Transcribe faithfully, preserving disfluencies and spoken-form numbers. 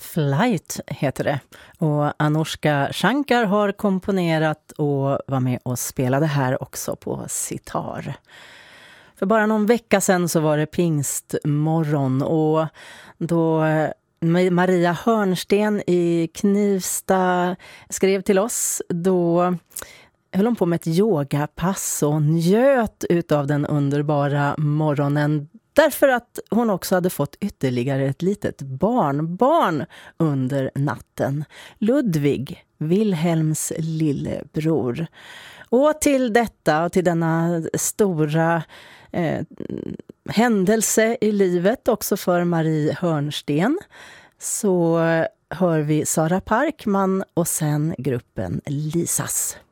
Flight heter det. Och Anushka Shankar har komponerat och var med och spelade här också på sitar. För bara någon vecka sedan så var det pingstmorgon och då Maria Hörnsten i Knivsta skrev till oss, då höll hon på med ett yogapass och njöt utav den underbara morgonen. Därför att hon också hade fått ytterligare ett litet barnbarn under natten. Ludvig, Wilhelms lillebror. Och till detta och till denna stora eh, händelse i livet också för Marie Hörnsten så hör vi Sara Parkman och sen gruppen Lisas.